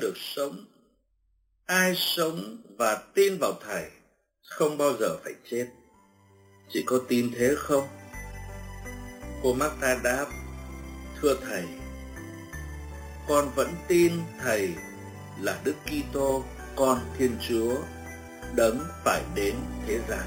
được sống. Ai sống và tin vào Thầy không bao giờ phải chết. Chị có tin thế không? Cô Martha đáp: Thưa Thầy, con vẫn tin Thầy là Đức Kitô, con Thiên Chúa, đấng phải đến thế gian.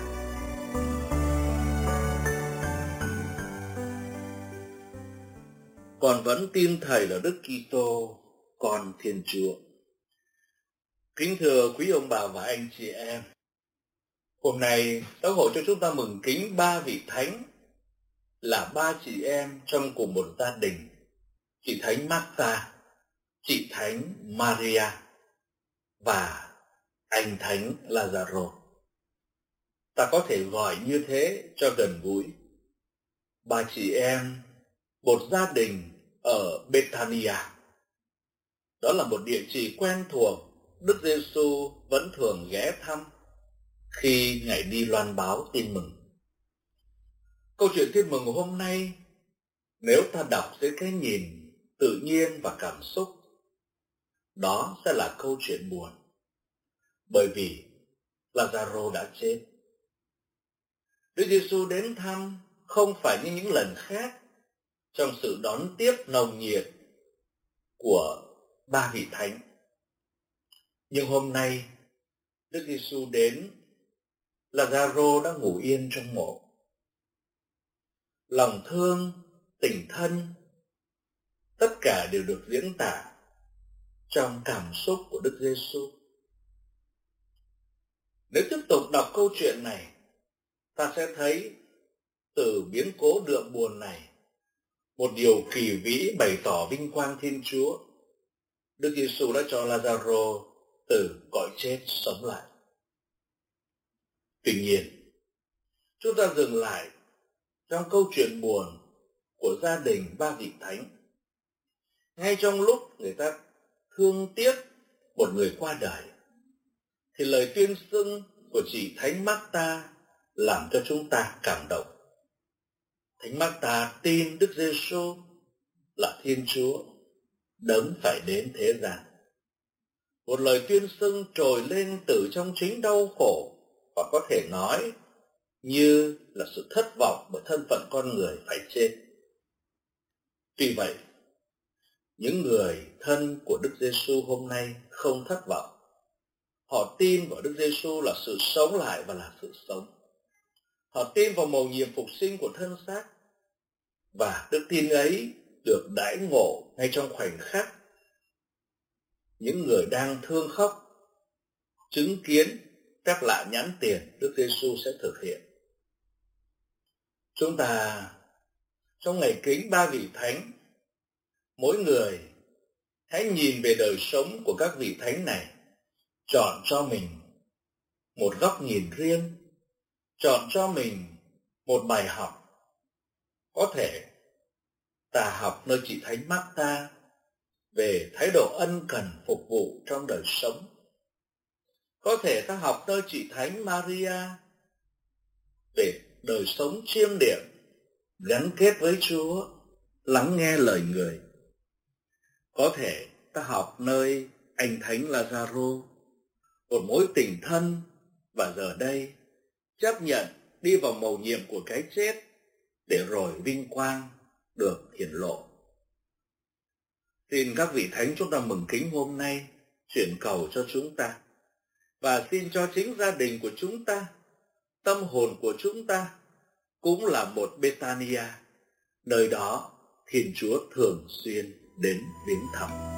Con vẫn tin Thầy là Đức Kitô, con Thiên Chúa. Kính thưa quý ông bà và anh chị em, hôm nay giáo hội cho chúng ta mừng kính 3 vị thánh, là 3 chị em trong cùng một gia đình: chị thánh Martha, chị thánh Maria và anh thánh Lazaro. Ta có thể gọi như thế cho gần gũi. 3 chị em, một gia đình ở Bethania. Đó là một địa chỉ quen thuộc Đức Giêsu vẫn thường ghé thăm khi Ngài đi loan báo tin mừng. Câu chuyện tin mừng hôm nay, nếu ta đọc dưới cái nhìn tự nhiên và cảm xúc, đó sẽ là câu chuyện buồn, bởi vì Lazaro đã chết. Đức Giêsu đến thăm không phải như những lần khác trong sự đón tiếp nồng nhiệt của 3 vị thánh. Nhưng hôm nay, Đức Giêsu đến, Lazaro đã ngủ yên trong mộ. Lòng thương, tình thân, tất cả đều được diễn tả trong cảm xúc của Đức Giêsu. Nếu tiếp tục đọc câu chuyện này, ta sẽ thấy từ biến cố đượm buồn này, một điều kỳ vĩ bày tỏ vinh quang Thiên Chúa. Đức Giêsu đã cho Lazaro từ cõi chết sống lại. Tuy nhiên, chúng ta dừng lại trong câu chuyện buồn của gia đình 3 vị thánh. Ngay trong lúc người ta thương tiếc một người qua đời, thì lời tuyên xưng của chị thánh Martha làm cho chúng ta cảm động. Thánh Martha tin Đức Giêsu là Thiên Chúa, đấng phải đến thế gian. Một lời tuyên xưng trồi lên từ trong chính đau khổ, và có thể nói như là sự thất vọng bởi thân phận con người phải chết. Tuy vậy, những người thân của Đức Giêsu hôm nay không thất vọng. Họ tin vào Đức Giêsu là sự sống lại và là sự sống. Họ tin vào mầu nhiệm phục sinh của thân xác, và đức tin ấy được đãi ngộ ngay trong khoảnh khắc những người đang thương khóc chứng kiến phép lạ nhãn tiền Đức Giêsu sẽ thực hiện. Chúng ta trong ngày kính 3 vị thánh, mỗi người hãy nhìn về đời sống của các vị thánh này, chọn cho mình một góc nhìn riêng, chọn cho mình một bài học. Có thể ta học nơi chị thánh Martha về thái độ ân cần phục vụ trong đời sống. Có thể ta học nơi chị thánh Maria về đời sống chiêm niệm, gắn kết với Chúa, lắng nghe lời người. Có thể ta học nơi anh thánh Lazaro, một mối tình thân, và giờ đây chấp nhận đi vào mầu nhiệm của cái chết để rồi vinh quang được hiển lộ. Xin các vị thánh chúng ta mừng kính hôm nay chuyển cầu cho chúng ta, và xin cho chính gia đình của chúng ta, tâm hồn của chúng ta cũng là một Bethania, nơi đó Thiên Chúa thường xuyên đến viếng thăm.